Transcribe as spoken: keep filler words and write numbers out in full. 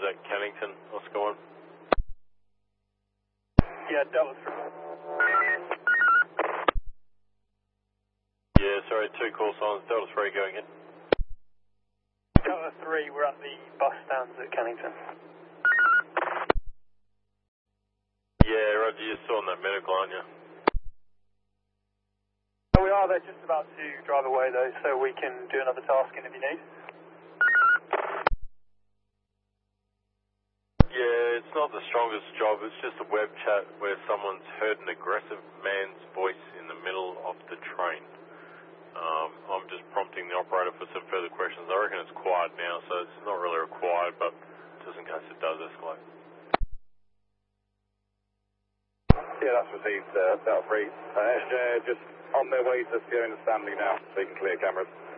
at Cannington. What's going on? Yeah, Delta three. Yeah, sorry, two call signs. Delta three going in. Delta three, we're at the bus stands at Cannington. Yeah, Roger, you're still on that medical, aren't you? Oh, we are. They're just about to drive away, though, so we can do another tasking if you need. Yeah, it's not the strongest job. It's just a web chat where someone's heard an aggressive man's voice in the middle of the train. Um, I'm just prompting the operator for some further questions. I reckon it's quiet now, so it's not really required, but just in case it does escalate. Yeah, that's received, uh, Delta three. Uh, S J just on their way to Fiona Stanley now, so you can clear cameras.